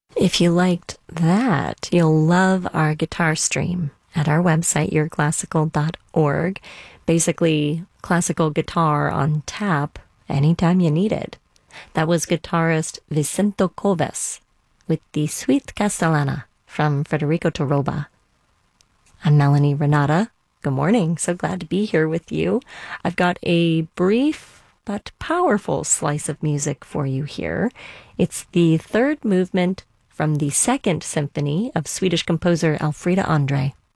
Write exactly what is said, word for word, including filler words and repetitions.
If you liked that, you'll love our guitar stream at our website, your classical dot org. Basically, classical guitar on tap anytime you need it. That was guitarist Vicento Coves with the Suite Castellana from Federico Toroba. I'm Melanie Renata. Good morning. So glad to be here with you. I've got a brief but powerful slice of music for you here. It's the third movement from the Second Symphony of Swedish composer Alfreda Andre.